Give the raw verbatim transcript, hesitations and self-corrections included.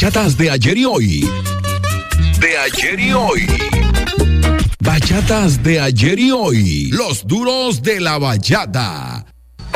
bachatas de ayer y hoy. De ayer y hoy. Bachatas de ayer y hoy. Los duros de la bachata.